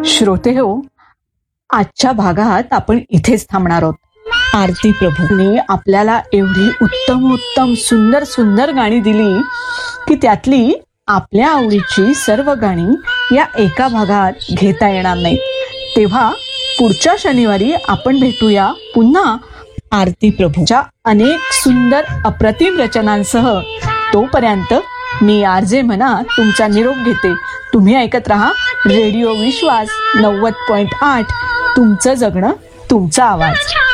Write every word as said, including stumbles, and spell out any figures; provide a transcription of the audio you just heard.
श्रोते हो, आजच्या भागात आपण इथेच थांबणार आहोत. आरती प्रभूने आपल्याला एवढी उत्तम उत्तम सुंदर सुंदर गाणी दिली की त्यातली आपल्या आवडीची सर्व गाणी या एका भागात घेता येणार नाही. तेव्हा पुढच्या शनिवारी आपण भेटूया पुन्हा आरती प्रभूच्या अनेक सुंदर अप्रतिम रचनांसह. तोपर्यंत मी आरजे म्हणा तुमचा निरोप घेते. तुम्ही ऐकत रहा रेडिओ विश्वास नव्वद पॉइंट आठ. तुमचं जगणं तुमचा आवाज.